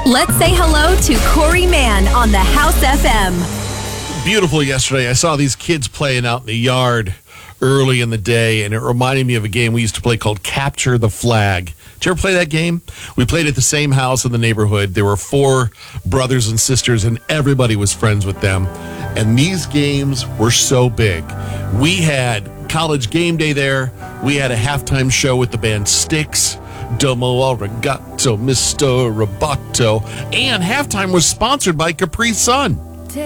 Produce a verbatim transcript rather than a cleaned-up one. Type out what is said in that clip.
Let's say hello to Corey Mann on the House F M. Beautiful yesterday. I saw these kids playing out in the yard early in the day, and it reminded me of a game we used to play called Capture the Flag. Did you ever play that game? We played at the same house in the neighborhood. There were four brothers and sisters, and everybody was friends with them. And these games were so big. We had college game day there. We had a halftime show with the band Styx. Domo arigato, Mister Roboto. And halftime was sponsored by Capri Sun.